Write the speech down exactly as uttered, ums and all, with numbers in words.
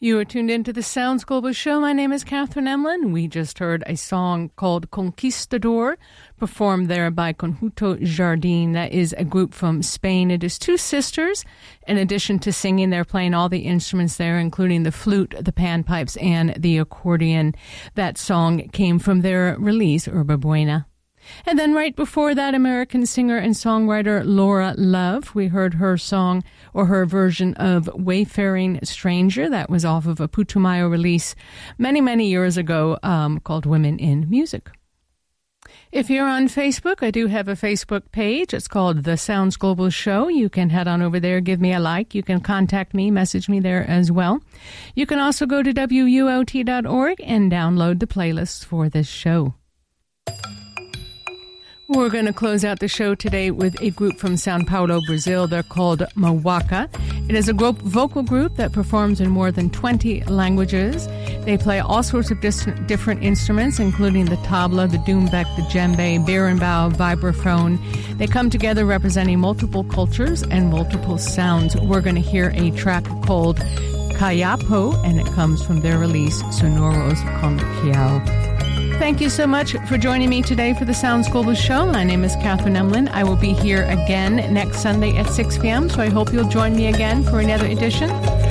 You are tuned into the Sounds Global Show. My name is Catherine Emlin. We just heard a song called Conquistador, performed there by Conjunto Jardín. That is a group from Spain. It is two sisters. In addition to singing, they're playing all the instruments there, including the flute, the panpipes, and the accordion. That song came from their release, Herba Buena. And then right before that, American singer and songwriter Laura Love. We heard her song, or her version of Wayfaring Stranger. That was off of a Putumayo release many, many years ago, um, called Women in Music. If you're on Facebook, I do have a Facebook page. It's called The Sounds Global Show. You can head on over there, give me a like. You can contact me, message me there as well. You can also go to W U O T dot org and download the playlists for this show. We're going to close out the show today with a group from Sao Paulo, Brazil. They're called Mawaka. It is a group, vocal group that performs in more than twenty languages. They play all sorts of dis- different instruments, including the tabla, the doumbek, the djembe, berimbau, vibraphone. They come together representing multiple cultures and multiple sounds. We're going to hear a track called Kayapo, and it comes from their release, Sonoros con Kiao. Thank you so much for joining me today for the Sounds Global Show. My name is Catherine Emlin. I will be here again next Sunday at six p.m., so I hope you'll join me again for another edition.